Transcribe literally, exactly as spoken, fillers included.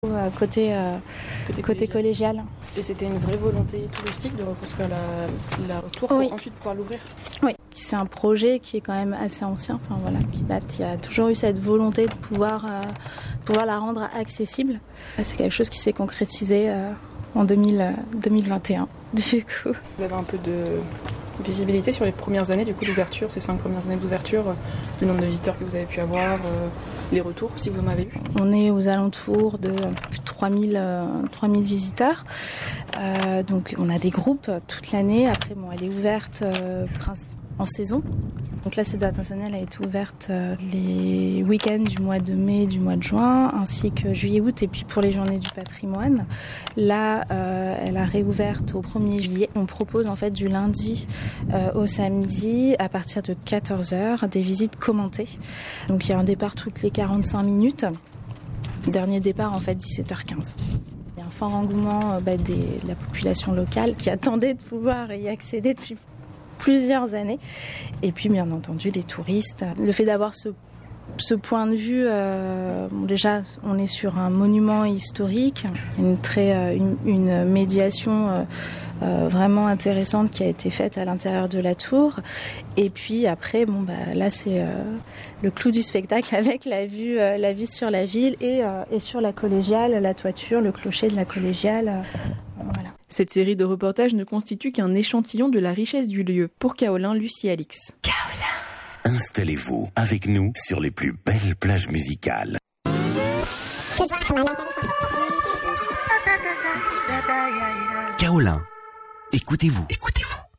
Côté, euh, côté, côté collégial. collégial. Et c'était une vraie volonté touristique de reconstruire la, la tour oui. pour ensuite pouvoir l'ouvrir? Oui, c'est un projet qui est quand même assez ancien, enfin voilà, qui date. Il y a toujours eu cette volonté de pouvoir, euh, pouvoir la rendre accessible. C'est quelque chose qui s'est concrétisé euh, en deux mille, deux mille vingt et un, du coup. Vous avez un peu de visibilité sur les premières années du coup d'ouverture, ces cinq premières années d'ouverture, le nombre de visiteurs que vous avez pu avoir, euh, les retours si vous en avez eu? On est aux alentours de plus de trois mille, euh, trois mille visiteurs. Euh, donc on a des groupes toute l'année. Après bon, elle est ouverte euh, en saison. Donc là, cette date nationale a été ouverte euh, les week-ends du mois de mai, du mois de juin, ainsi que juillet-août, et puis pour les journées du patrimoine. Là, euh, elle a réouverte au premier juillet. On propose en fait du lundi euh, au samedi, à partir de quatorze heures, des visites commentées. Donc il y a un départ toutes les quarante-cinq minutes. Dernier départ en fait dix-sept heures quinze. Il y a un fort engouement euh, bah, des, de la population locale qui attendait de pouvoir y accéder depuis plusieurs années. Et puis bien entendu les touristes. Le fait d'avoir ce, ce point de vue, euh, bon, déjà on est sur un monument historique, une, très, euh, une, une médiation euh, euh, vraiment intéressante qui a été faite à l'intérieur de la tour. Et puis après, bon bah là c'est euh, le clou du spectacle avec la vue, euh, la vue sur la ville et, euh, et sur la collégiale, la toiture, le clocher de la collégiale. Euh, voilà. Cette série de reportages ne constitue qu'un échantillon de la richesse du lieu. Pour Kaolin, Lucie Alix. Kaolin. Installez-vous avec nous sur les plus belles plages musicales. Kaolin. Écoutez-vous. Écoutez-vous.